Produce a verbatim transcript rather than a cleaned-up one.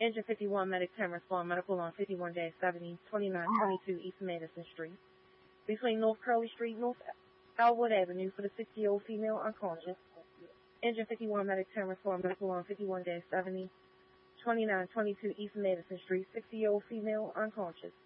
Engine fifty-one, Medic ten, respond medical on fifty-one seventy, twenty-nine twenty-two East Madison Street. Between North Curley Street, North Elwood Avenue for the sixty-year-old female unconscious. Engine fifty-one, Medic ten, respond medical on fifty-one seventy, twenty-nine twenty-two East Madison Street, sixty-year-old female unconscious.